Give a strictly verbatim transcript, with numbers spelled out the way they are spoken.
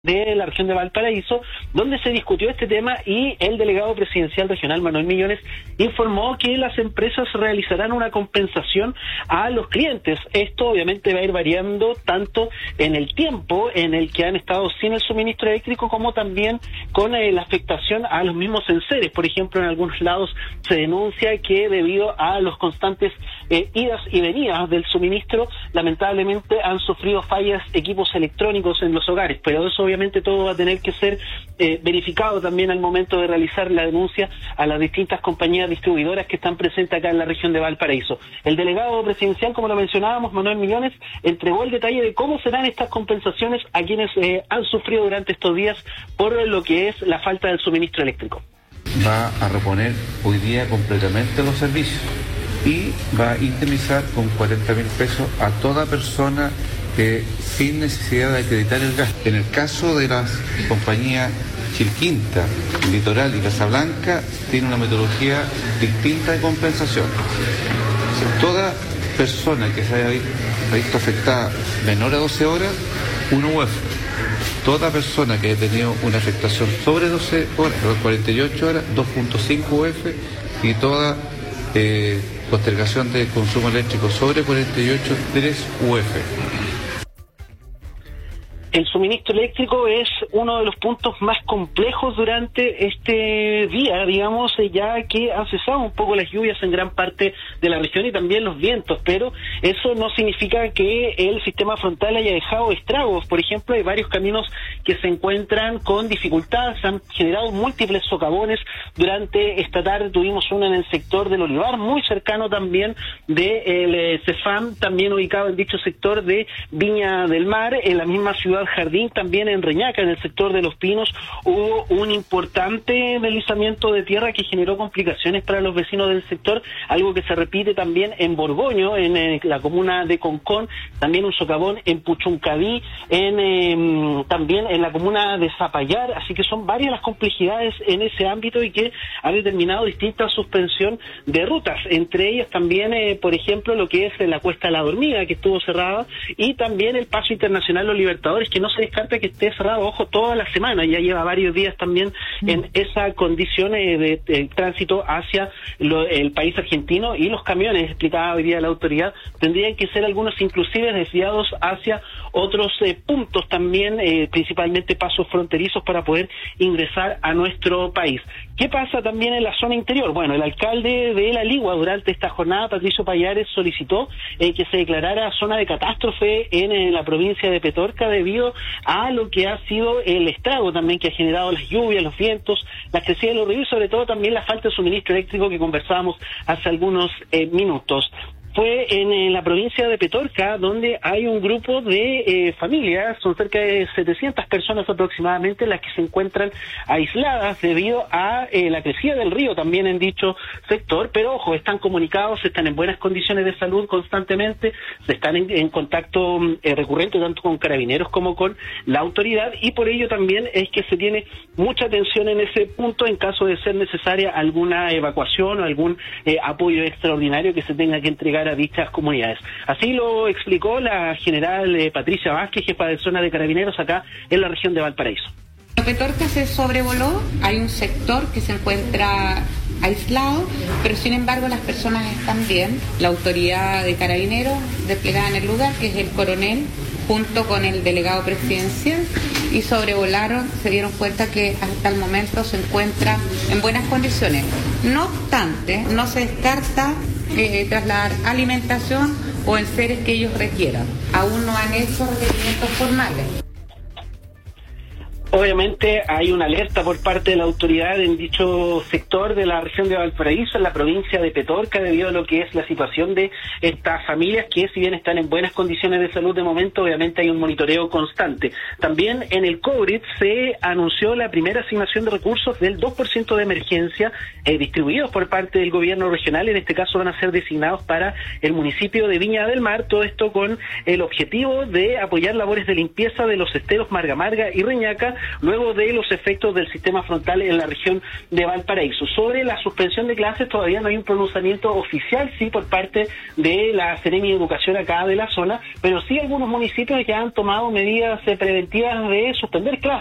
de la región de Valparaíso, donde se discutió este tema y el delegado presidencial regional, Manuel Millones, informó que las empresas realizarán una compensación a los clientes. Esto obviamente va a ir variando tanto en el tiempo en el que han estado sin el suministro eléctrico, como también con eh, la afectación a los mismos enseres. Por ejemplo, en algunos lados se denuncia que debido a los constantes eh, idas y venidas del suministro, lamentablemente han sufrido fallas equipos electrónicos en los hogares, pero eso obviamente todo va a tener que ser eh, verificado también al momento de realizar la denuncia a las distintas compañías distribuidoras que están presentes acá en la región de Valparaíso. El delegado presidencial, como lo mencionábamos, Manuel Millones, entregó el detalle de cómo serán estas compensaciones a quienes eh, han sufrido durante estos días por lo que es la falta del suministro eléctrico. Va a reponer hoy día completamente los servicios y va a indemnizar con cuarenta mil pesos a toda persona que sin necesidad de acreditar el gasto. En el caso de las compañías Chilquinta, Litoral y Casablanca, tiene una metodología distinta de compensación. Toda persona que se haya visto afectada menor a doce horas, un U F. Toda persona que haya tenido una afectación sobre doce horas, cuarenta y ocho horas, dos punto cinco U F, y toda eh, postergación de consumo eléctrico sobre cuarenta y ocho, tres U F. El suministro eléctrico es uno de los puntos más complejos durante este día, digamos, ya que han cesado un poco las lluvias en gran parte de la región y también los vientos, pero eso no significa que el sistema frontal haya dejado estragos. Por ejemplo, hay varios caminos que se encuentran con dificultades, han generado múltiples socavones durante esta tarde. Tuvimos uno en el sector del Olivar, muy cercano también del CEFAM, también ubicado en dicho sector de Viña del Mar, en la misma ciudad Jardín, también en Reñaca, en el sector de Los Pinos, hubo un importante deslizamiento de tierra que generó complicaciones para los vecinos del sector, algo que se repite también en Borgoño, en eh, la comuna de Concón, también un socavón en Puchuncaví, en eh, también en la comuna de Zapallar, así que son varias las complejidades en ese ámbito y que ha determinado distinta suspensión de rutas, entre ellas también, eh, por ejemplo, lo que es la Cuesta de la Dormida, que estuvo cerrada, y también el Paso Internacional Los Libertadores, que no se descarta que esté cerrado, ojo, toda la semana, ya lleva varios días también en esa condición eh, de, de tránsito hacia lo, el país argentino, y los camiones, explicaba hoy día la autoridad, tendrían que ser algunos inclusive desviados hacia otros eh, puntos también, eh, principalmente pasos fronterizos para poder ingresar a nuestro país. ¿Qué pasa también en la zona interior? Bueno, el alcalde de La Ligua durante esta jornada, Patricio Payares, solicitó eh, que se declarara zona de catástrofe en, en la provincia de Petorca debido a lo que ha sido el estrago también que ha generado las lluvias, los vientos, la crecida de los ríos y sobre todo también la falta de suministro eléctrico que conversábamos hace algunos eh, minutos. Fue en, en la provincia de Petorca, donde hay un grupo de eh, familias, son cerca de setecientas personas aproximadamente las que se encuentran aisladas debido a eh, la crecida del río también en dicho sector, pero ojo, están comunicados, están en buenas condiciones de salud constantemente, se están en, en contacto eh, recurrente tanto con carabineros como con la autoridad, y por ello también es que se tiene mucha atención en ese punto en caso de ser necesaria alguna evacuación o algún eh, apoyo extraordinario que se tenga que entregar a dichas comunidades. Así lo explicó la general eh, Patricia Vázquez, jefa de zona de carabineros acá en la región de Valparaíso. Petorca se sobrevoló, hay un sector que se encuentra aislado, pero sin embargo las personas están bien. La autoridad de carabineros desplegada en el lugar, que es el coronel, junto con el delegado presidencial, y sobrevolaron, se dieron cuenta que hasta el momento se encuentra en buenas condiciones. No obstante, no se descarta eh, trasladar alimentación o enseres que ellos requieran. Aún no han hecho requerimientos formales. Obviamente hay una alerta por parte de la autoridad en dicho sector de la región de Valparaíso, en la provincia de Petorca, debido a lo que es la situación de estas familias que, si bien están en buenas condiciones de salud de momento, obviamente hay un monitoreo constante. También en el COVID se anunció la primera asignación de recursos del dos por ciento de emergencia eh, distribuidos por parte del gobierno regional. En este caso van a ser designados para el municipio de Viña del Mar, todo esto con el objetivo de apoyar labores de limpieza de los esteros Marga Marga y Reñaca, luego de los efectos del sistema frontal en la región de Valparaíso. Sobre la suspensión de clases todavía no hay un pronunciamiento oficial, sí, por parte de la Seremi de Educación acá de la zona, pero sí algunos municipios ya han tomado medidas eh, preventivas de suspender clases.